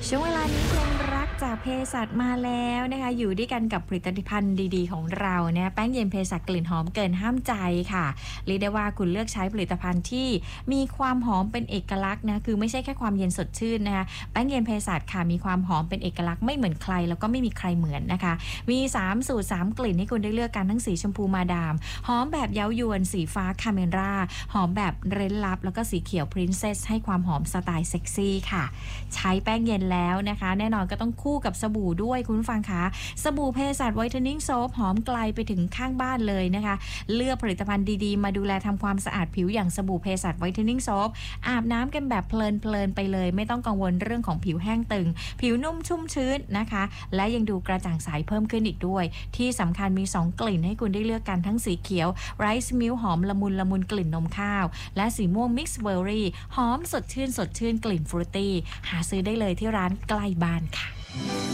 ช่วงเวลานี้เพลงรักจากเภสัชมาแล้วนะคะอยู่ด้วยกันกับผลิตภัณฑ์ดีๆของเราเนี่ยแป้งเย็นเภสัชกลิ่นหอมเกินห้ามใจค่ะเรียกได้ว่าคุณเลือกใช้ผลิตภัณฑ์ที่มีความหอมเป็นเอกลักษณ์นะคือไม่ใช่แค่ความเย็นสดชื่นนะคะแป้งเย็นเภสัชค่ะมีความหอมเป็นเอกลักษณ์ไม่เหมือนใครแล้วก็ไม่มีใครเหมือนนะคะมี3สูตร3กลิ่นให้คุณได้เลือกกันทั้งสีชมพูมาดามหอมแบบเย้ายวนสีฟ้าคาเมราหอมแบบเร้นลับแล้วก็สีเขียวพรินเซสให้ความหอมสไตล์เซ็กซี่ค่ะใช้แป้งเย็นแล้วนะคะแน่นอนก็ต้องคู่กับสบู่ด้วยคุณผู้ฟังคะสบู่เภสัชไวท์เทนนิ่งโซฟหอมไกลไปถึงข้างบ้านเลยนะคะเลือกผลิตภัณฑ์ดีๆมาดูแลทำความสะอาดผิวอย่างสบู่เภสัชไวท์เทนนิ่งโซฟอาบน้ำกันแบบเพลินๆไปเลยไม่ต้องกังวลเรื่องของผิวแห้งตึงผิวนุ่มชุ่มชื้นนะคะและยังดูกระจ่างใสเพิ่มขึ้นอีกด้วยที่สำคัญมี2กลิ่นให้คุณได้เลือกกันทั้งสีเขียวไรซ์มิลหอมละมุนกลิ่นนมข้าวและสีม่วงมิกซ์เบอร์รี่หอมสดชื่นกลิ่นฟรุตตี้หาซื้อได้เลยที่ร้านใกล้บ้านค่ะ